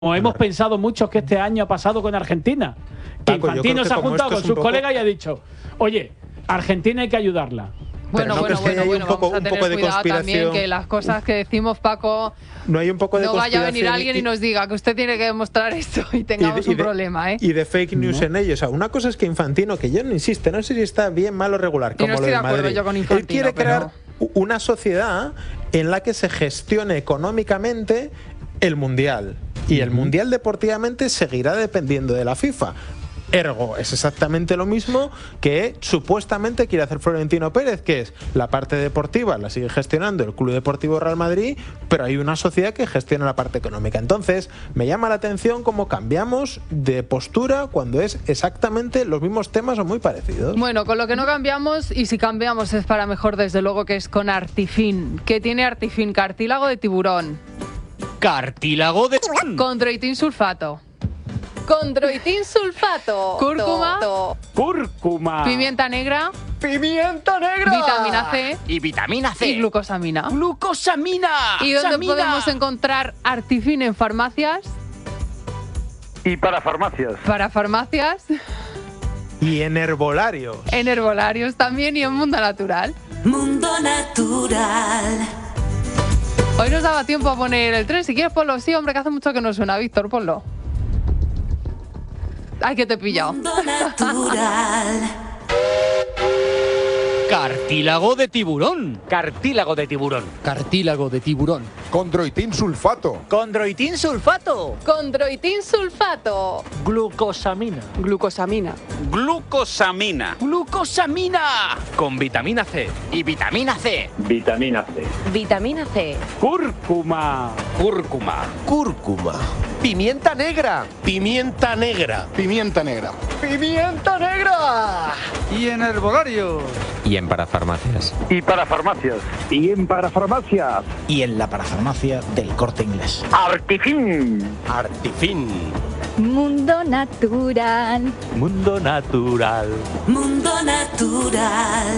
Como hemos pensado muchos que este año ha pasado con Argentina. Que Paco, Infantino se ha juntado con sus colegas y ha dicho: oye, Argentina hay que ayudarla. Bueno, vamos a tener cuidado también que las cosas que decimos, Paco, no hay un poco de no vaya a venir alguien y nos diga que usted tiene que demostrar esto y tengamos un problema, ¿eh? Y de fake news en ello. O sea, una cosa es que Infantino, que yo no insisto, no sé si está bien, mal o regular, como no estoy lo de de acuerdo Madrid. yo con Infantino, Él quiere crear una sociedad en la que se gestione económicamente el Mundial. Y el Mundial deportivamente seguirá dependiendo de la FIFA. Ergo, es exactamente lo mismo que supuestamente quiere hacer Florentino Pérez, que es la parte deportiva la sigue gestionando el Club Deportivo Real Madrid, pero hay una sociedad que gestiona la parte económica. Entonces, me llama la atención cómo cambiamos de postura cuando es exactamente los mismos temas o muy parecidos. Bueno, con lo que no cambiamos, y si cambiamos es para mejor, desde luego, que es con Artifin. ¿Qué tiene Artifin? Cartílago de tiburón. Cartílago de... Condroitin sulfato. Condroitin sulfato. Cúrcuma. Cúrcuma. Pimienta negra. ¡Pimienta negra! Vitamina C. Y vitamina C. Y glucosamina. ¡Glucosamina! ¿Y dónde ¡Samina! podemos encontrar Artifin? En farmacias. Y para farmacias. Para farmacias. Y en herbolarios. En herbolarios también y en Mundo Natural. Mundo Natural. Hoy nos daba tiempo a poner el tren. Si quieres ponlo, sí, hombre, que hace mucho que no suena. Víctor, ponlo. Ay, que te he pillado. Mundo Natural. Cartílago de tiburón. Cartílago de tiburón. Cartílago de tiburón. Condroitin sulfato. Condroitin sulfato. Condroitin sulfato. Glucosamina. Glucosamina. Glucosamina. Glucosamina. Con vitamina C. Y vitamina C. Vitamina C. Vitamina C. Cúrcuma. Cúrcuma. Cúrcuma. Pimienta negra. Pimienta negra. Pimienta negra. ¡Pimienta negra! Y en herbolarios. Y en parafarmacias. Y para farmacias. Y en parafarmacias. Y en la parafarmacia del Corte Inglés. Artifin. Artifin. Mundo Natural. Mundo Natural. Mundo Natural.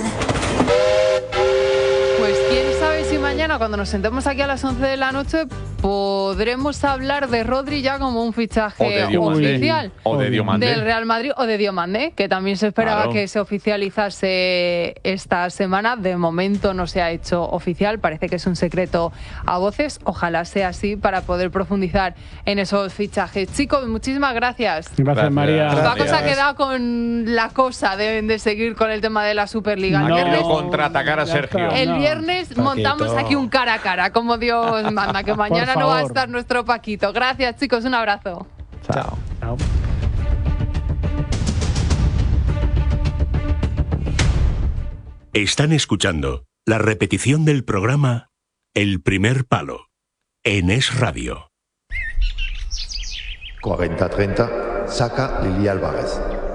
Pues quién sabe si mañana, cuando nos sentemos aquí a las 11 de la noche, podremos hablar de Rodri ya como un fichaje oficial. O de Diomandé. Del Real Madrid o de Diomandé, que también se esperaba que se oficializase esta semana. De momento no se ha hecho oficial, parece que es un secreto a voces. Ojalá sea así para poder profundizar en esos fichajes. Chicos, muchísimas gracias. Gracias, María. Paco se ha quedado con la cosa de seguir con el tema de la Superliga. No, no contraatacar a Sergio. El viernes montamos aquí un cara a cara, como Dios manda, que mañana no va a estar nuestro Paquito. Gracias, chicos, un abrazo. Chao. Chao. Están escuchando la repetición del programa El Primer Palo en Es Radio. 40-30, saca Lili Álvarez.